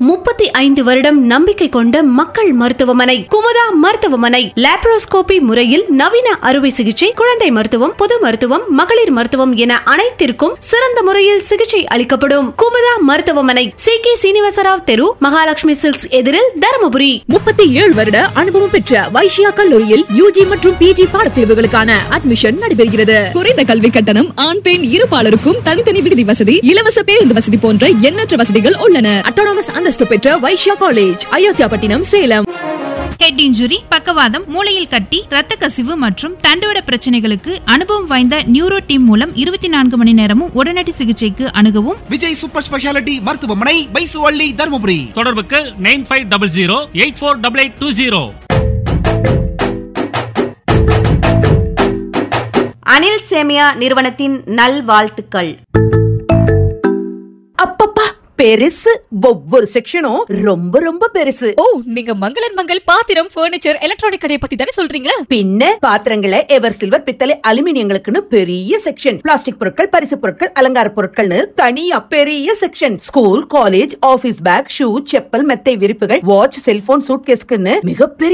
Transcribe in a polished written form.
35 வருடம் நம்பிக்கை கொண்ட மக்கள் மருத்துவமனை குமுதா மருத்துவமனை. லாப்ரோஸ்கோபி முறையில் நவீன அறுவை சிகிச்சை, குழந்தை மருத்துவம், பொது மருத்துவம், மகளிர் மருத்துவம் என அனைத்திற்கும் சிறந்த முறையில் சிகிச்சை அளிக்கப்படும். குமுதா மருத்துவமனை, சி.கே. சீனிவாசராவ் தெரு, மகாலட்சுமி சில்க்ஸ் எதிரில், தருமபுரி. 37 வருட அனுபவம் பெற்ற வைஷ்யா கல்லூரியில் யூஜி மற்றும் பிஜி பாடப்பிரிவுகளுக்கான அட்மிஷன் நடைபெறுகிறது. குறைந்த கல்வி கட்டணம், ஆண் பெண் இருபாலருக்கும் தனித்தனி விடுதி வசதி, இலவச பேருந்து வசதி போன்ற எண்ணற்ற வசதிகள் உள்ளன. அட்டானமஸ் அந்தஸ்து பெற்ற Vaishya college, Ayothiapattinam, Salem. Head injury, பக்கவாதம், மூளையில் கட்டி, ரத்த கசிவு மற்றும் தண்டுவட பிரச்சனைகளுக்கு அனுபவம் வாய்ந்த நியூரோ டீம் மூலம் 24 மணி நேரமும் உடனடி சிகிச்சைக்கு அணுகவும் விஜய் சூப்பர் ஸ்பெஷாலிட்டி மருத்துவமனை, பைசுவள்ளி, தருமபுரி. தொடர்புக்கு 9500848820. அனில் சேமியா நிறுவனத்தின் நல்வாழ்த்துக்கள். அப்பப்பா, பெருசு. ஒவ்வொரு செக்ஷனும் ரொம்ப ரொம்ப பெருசு. ஓ, நீங்க மங்களன் மங்கள் பாத்திரம், பர்னிச்சர், எலக்ட்ரானிக் கடையை பத்தி தானே சொல்றீங்க? பின்ன பாத்திரங்களை எவர் சில்வர், பித்தளை, அலுமினியங்களுக்குன்னு பெரிய செக்ஷன், பிளாஸ்டிக் பொருட்கள், பரிசு பொருட்கள், அலங்கார பொருட்கள்னு தனியா பெரிய section, school, college, office back, shoe, chappal, மெத்தை விரிப்புகள், வாட்ச், செல்போன், சூட்கேஸ்க்குன்னு மிகப்பெரிய